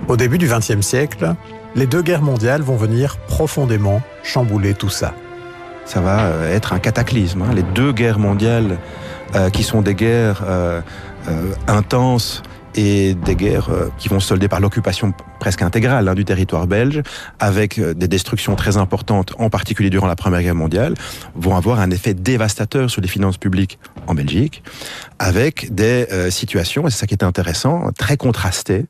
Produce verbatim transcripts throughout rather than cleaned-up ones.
Au début du vingtième siècle, les deux guerres mondiales vont venir profondément chambouler tout ça. Ça va être un cataclysme. Hein. Les deux guerres mondiales euh, qui sont des guerres euh, euh, intenses et des guerres euh, qui vont se solder par l'occupation presque intégrale hein, du territoire belge, avec euh, des destructions très importantes, en particulier durant la Première Guerre mondiale, vont avoir un effet dévastateur sur les finances publiques en Belgique, avec des euh, situations, et c'est ça qui est intéressant, très contrastées,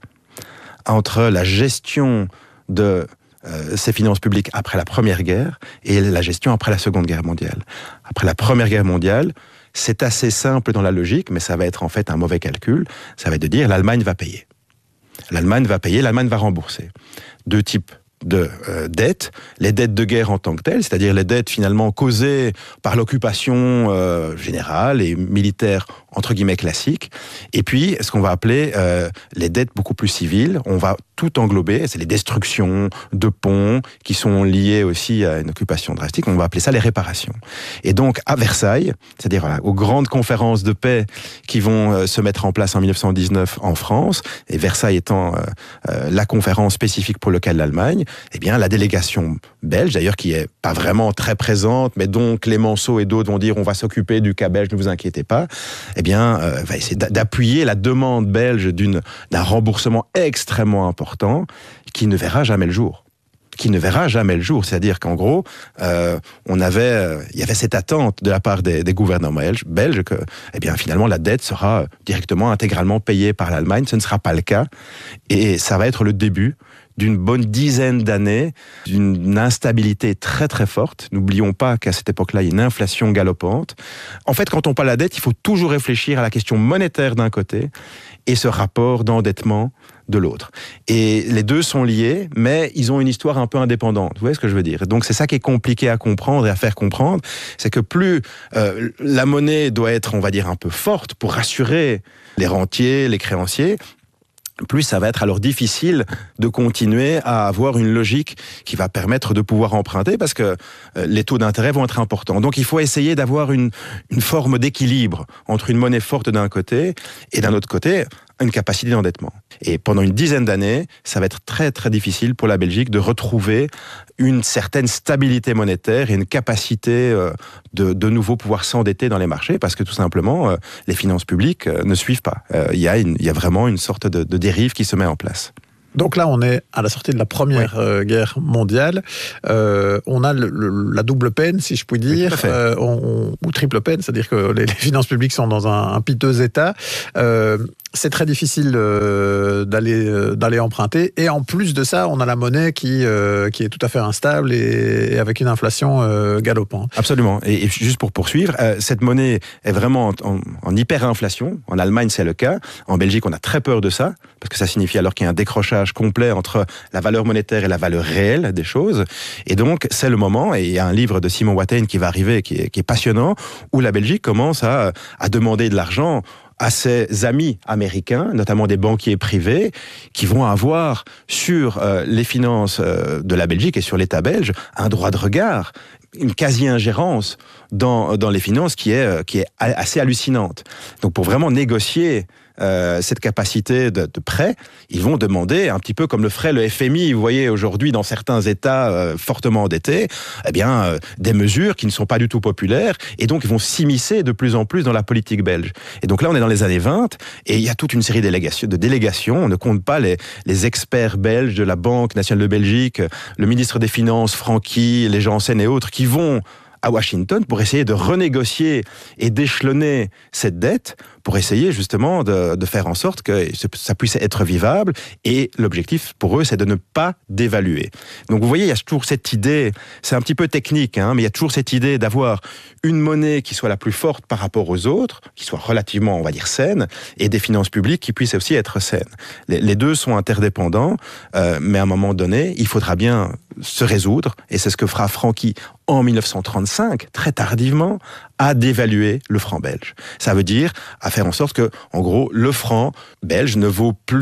entre la gestion de euh, ces finances publiques après la Première Guerre et la gestion après la Seconde Guerre mondiale. Après la Première Guerre mondiale, c'est assez simple dans la logique, mais ça va être en fait un mauvais calcul. Ça va être de dire l'Allemagne va payer. L'Allemagne va payer, l'Allemagne va rembourser. Deux types de euh, dettes, les dettes de guerre en tant que telles, c'est-à-dire les dettes finalement causées par l'occupation euh, générale et militaire entre guillemets classique, et puis ce qu'on va appeler euh, les dettes beaucoup plus civiles. On va tout englober, c'est les destructions de ponts qui sont liées aussi à une occupation drastique, on va appeler ça les réparations. Et donc à Versailles, c'est-à-dire voilà, aux grandes conférences de paix qui vont euh, se mettre en place en dix-neuf cent dix-neuf en France, et Versailles étant euh, euh, la conférence spécifique pour le cas de l'Allemagne, eh bien la délégation belge, d'ailleurs qui est pas vraiment très présente, mais dont Clémenceau et d'autres vont dire on va s'occuper du cas belge, ne vous inquiétez pas, eh bien euh, va essayer d'appuyer la demande belge d'une, d'un remboursement extrêmement important qui ne verra jamais le jour. qui ne verra jamais le jour. C'est-à-dire qu'en gros, euh, on avait, euh, il y avait cette attente de la part des, des gouvernements belges, belges que, eh bien, finalement, la dette sera directement, intégralement payée par l'Allemagne. Ce ne sera pas le cas. Et ça va être le début d'une bonne dizaine d'années, d'une instabilité très très forte. N'oublions pas qu'à cette époque-là, il y a une inflation galopante. En fait, quand on parle de la dette, il faut toujours réfléchir à la question monétaire d'un côté et ce rapport d'endettement de l'autre. Et les deux sont liés, mais ils ont une histoire un peu indépendante. Vous voyez ce que je veux dire? Donc c'est ça qui est compliqué à comprendre et à faire comprendre, c'est que plus euh, la monnaie doit être, on va dire, un peu forte pour rassurer les rentiers, les créanciers, plus ça va être alors difficile de continuer à avoir une logique qui va permettre de pouvoir emprunter parce que les taux d'intérêt vont être importants. Donc il faut essayer d'avoir une, une forme d'équilibre entre une monnaie forte d'un côté et d'un autre côté une capacité d'endettement. Et pendant une dizaine d'années, ça va être très très difficile pour la Belgique de retrouver une certaine stabilité monétaire et une capacité euh, de de nouveau pouvoir s'endetter dans les marchés parce que tout simplement euh, les finances publiques euh, ne suivent pas. Il euh, y a une, il y a vraiment une sorte de, de dérive qui se met en place. Donc là, on est à la sortie de la Première oui. euh, Guerre mondiale. Euh, on a le, le, la double peine, si je puis dire, oui, euh, on, on, ou triple peine, c'est-à-dire que les, les finances publiques sont dans un, un piteux état. Euh, c'est très difficile euh, d'aller euh, d'aller emprunter. Et en plus de ça, on a la monnaie qui euh, qui est tout à fait instable et, et avec une inflation euh, galopante. Absolument. Et, et juste pour poursuivre, euh, cette monnaie est vraiment en, en, en hyperinflation. En Allemagne, c'est le cas. En Belgique, on a très peur de ça parce que ça signifie alors qu'il y a un décrochage complet entre la valeur monétaire et la valeur réelle des choses. Et donc, c'est le moment, et il y a un livre de Simon Watain qui va arriver, qui est, qui est passionnant, où la Belgique commence à, à demander de l'argent à ses amis américains, notamment des banquiers privés, qui vont avoir sur euh, les finances euh, de la Belgique et sur l'État belge un droit de regard, une quasi-ingérence dans, dans les finances qui est, qui est assez hallucinante. Donc pour vraiment négocier Euh, cette capacité de, de prêt, ils vont demander, un petit peu comme le ferait le F M I, vous voyez, aujourd'hui, dans certains États euh, fortement endettés, eh bien, euh, des mesures qui ne sont pas du tout populaires, et donc ils vont s'immiscer de plus en plus dans la politique belge. Et donc là, on est dans les années vingt, et il y a toute une série de délégations, de délégations. On ne compte pas les, les experts belges de la Banque nationale de Belgique, le ministre des Finances, Francky, les Janssen et autres, qui vont à Washington pour essayer de renégocier et d'échelonner cette dette, pour essayer justement de, de faire en sorte que ça puisse être vivable. Et l'objectif pour eux, c'est de ne pas dévaluer. Donc vous voyez, il y a toujours cette idée, c'est un petit peu technique, hein, mais il y a toujours cette idée d'avoir une monnaie qui soit la plus forte par rapport aux autres, qui soit relativement, on va dire, saine, et des finances publiques qui puissent aussi être saines. Les, les deux sont interdépendants, euh, mais à un moment donné, il faudra bien se résoudre, et c'est ce que fera Francky en dix-neuf cent trente-cinq, très tardivement, à dévaluer le franc belge. Ça veut dire à faire en sorte que, en gros, le franc belge ne vaut plus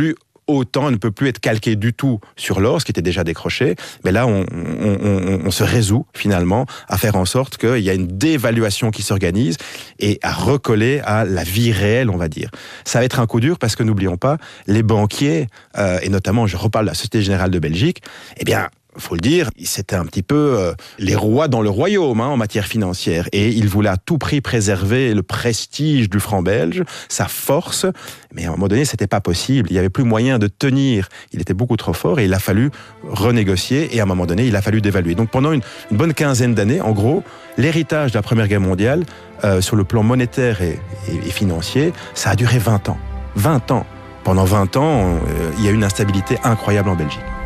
autant ne peut plus être calqué du tout sur l'or, ce qui était déjà décroché. Mais là, on, on, on, on se résout finalement à faire en sorte qu'il y a une dévaluation qui s'organise et à recoller à la vie réelle, on va dire. Ça va être un coup dur parce que n'oublions pas, les banquiers, euh, et notamment, je reparle de la Société Générale de Belgique, eh bien, faut le dire, c'était un petit peu euh, les rois dans le royaume hein, en matière financière. Et ils voulaient à tout prix préserver le prestige du franc belge, sa force. Mais à un moment donné, c'était pas possible. Il y avait plus moyen de tenir. Il était beaucoup trop fort et il a fallu renégocier. Et à un moment donné, il a fallu dévaluer. Donc pendant une, une bonne quinzaine d'années, en gros, l'héritage de la Première Guerre mondiale, euh, sur le plan monétaire et, et, et financier, ça a duré vingt ans. vingt ans. Pendant vingt ans, euh, il y a eu une instabilité incroyable en Belgique.